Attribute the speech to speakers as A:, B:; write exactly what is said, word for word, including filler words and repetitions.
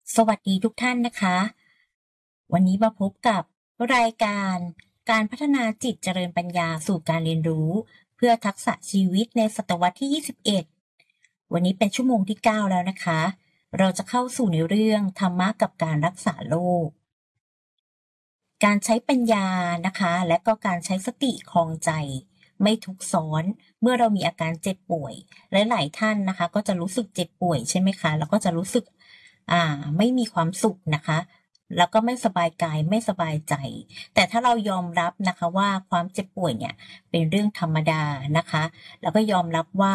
A: สวัสดีทุกท่านนะคะ วันนี้มาพบกับรายการการพัฒนาจิตเจริญปัญญาสู่การเรียนรู้เพื่อทักษะชีวิตในศตวรรษที่ ยี่สิบเอ็ด วันนี้เป็นชั่วโมงที่ เก้า แล้วนะคะ เราจะเข้าสู่ในเรื่องธรรมะกับการรักษาโรค การใช้ปัญญานะคะ และก็การใช้สติครองใจ ไม่ทุกข์ซ้อนเมื่อเรามีอาการเจ็บป่วย หลาย ๆ ท่านนะคะ ก็จะรู้สึกเจ็บป่วยใช่ไหมคะ แล้วก็จะรู้สึก อ่า ไม่มีความสุขนะคะ แล้วก็ไม่สบายกายไม่สบายใจ แต่ถ้าเรายอมรับนะคะว่าความเจ็บป่วยเนี่ยเป็นเรื่องธรรมดานะคะ แล้วก็ยอมรับว่า